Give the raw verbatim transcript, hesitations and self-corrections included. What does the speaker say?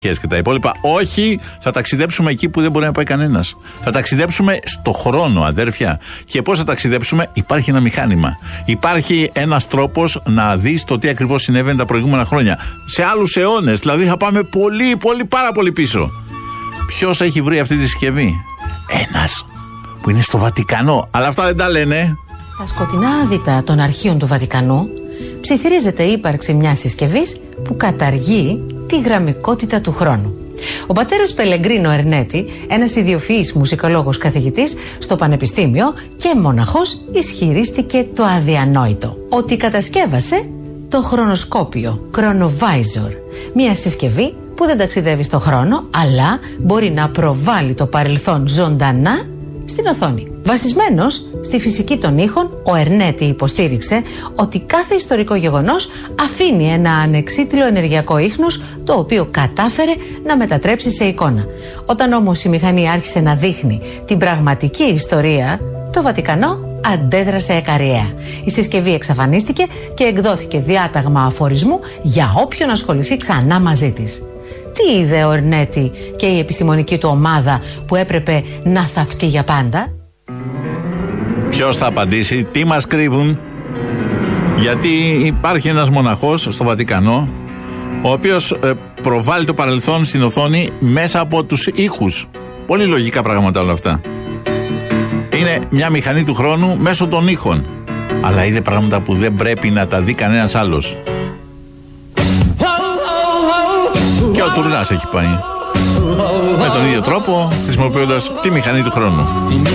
και τα υπόλοιπα. Όχι, θα ταξιδέψουμε εκεί που δεν μπορεί να πάει κανένας. Θα ταξιδέψουμε στο χρόνο, αδέρφια. Και πώς θα ταξιδέψουμε? Υπάρχει ένα μηχάνημα. Υπάρχει ένας τρόπος να δεις το τι ακριβώς συνέβαινε τα προηγούμενα χρόνια. Σε άλλους αιώνες, δηλαδή θα πάμε πολύ, πολύ, πάρα πολύ πίσω. Ποιος έχει βρει αυτή τη συσκευή? Ένας που είναι στο Βατικανό. Αλλά αυτά δεν τα λένε. Στα σκοτεινά άδυτα των αρχείων του Βατικανού ψιθυρίζεται η ύπαρξη μιας συσκευής που καταργεί τη γραμμικότητα του χρόνου. Ο πατέρας Πελεγκρίνο Ερνέτη, ένας ιδιοφυής μουσικολόγος καθηγητής στο Πανεπιστήμιο και μοναχός, ισχυρίστηκε το αδιανόητο. Ότι κατασκεύασε το χρονοσκόπιο, Chronovisor, μια συσκευή που δεν ταξιδεύει στο χρόνο, αλλά μπορεί να προβάλλει το παρελθόν ζωντανά στην οθόνη. Βασισμένος στη φυσική των ήχων, ο Ερνέτη υποστήριξε ότι κάθε ιστορικό γεγονός αφήνει ένα ανεξίτηλο ενεργειακό ίχνος, το οποίο κατάφερε να μετατρέψει σε εικόνα. Όταν όμως η μηχανή άρχισε να δείχνει την πραγματική ιστορία, το Βατικανό αντέδρασε εκαριαία. Η συσκευή εξαφανίστηκε και εκδόθηκε διάταγμα αφορισμού για όποιον ασχοληθεί ξανά μαζί της. Τι είδε ο Ερνέτη και η επιστημονική του ομάδα που έπρεπε να θαυτεί για πάντα? Ποιος θα απαντήσει? Τι μας κρύβουν? Γιατί υπάρχει ένας μοναχός στο Βατικανό, ο οποίος ε, προβάλλει το παρελθόν στην οθόνη μέσα από τους ήχους. Πολύ λογικά πράγματα όλα αυτά. Είναι μια μηχανή του χρόνου μέσω των ήχων. Αλλά είδε πράγματα που δεν πρέπει να τα δει κανένας άλλος. Και ο Τουρνάς έχει πάει με τον ίδιο τρόπο, χρησιμοποιώντας τη μηχανή του χρόνου.